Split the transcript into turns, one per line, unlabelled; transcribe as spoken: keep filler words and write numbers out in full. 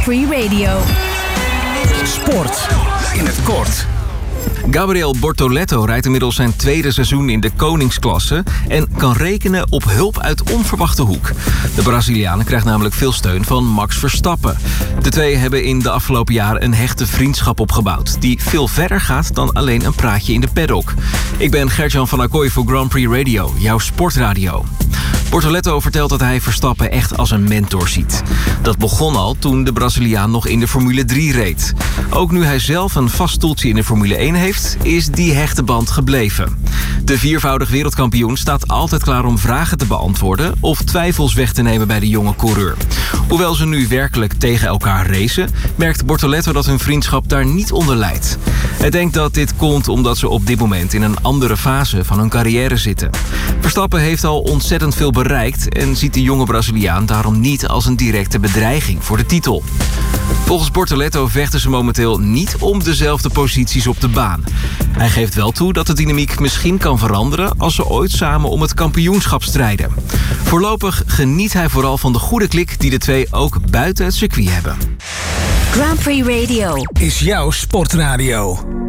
Prix Radio.
Sport in het kort.
Gabriel Bortoleto rijdt inmiddels zijn tweede seizoen in de koningsklasse en kan rekenen op hulp uit onverwachte hoek. De Braziliaan krijgt namelijk veel steun van Max Verstappen. De twee hebben in de afgelopen jaren een hechte vriendschap opgebouwd, die veel verder gaat dan alleen een praatje in de paddock. Ik ben Gert-Jan van Acquoy voor Grand Prix Radio, jouw sportradio. Bortoleto vertelt dat hij Verstappen echt als een mentor ziet. Dat begon al toen de Braziliaan nog in de Formule drie reed. Ook nu hij zelf een vast stoeltje in de Formule één heeft, is die hechte band gebleven. De viervoudig wereldkampioen staat altijd klaar om vragen te beantwoorden of twijfels weg te nemen bij de jonge coureur. Hoewel ze nu werkelijk tegen elkaar racen, merkt Bortoleto dat hun vriendschap daar niet onder lijdt. Hij denkt dat dit komt omdat ze op dit moment in een andere fase van hun carrière zitten. Verstappen heeft al ontzettend veel bereikt en ziet de jonge Braziliaan daarom niet als een directe bedreiging voor de titel. Volgens Bortoleto vechten ze momenteel niet om dezelfde posities op de baan. Hij geeft wel toe dat de dynamiek misschien kan veranderen als ze ooit samen om het kampioenschap strijden. Voorlopig geniet hij vooral van de goede klik die de twee ook buiten het circuit hebben.
Grand Prix Radio
Is jouw sportradio.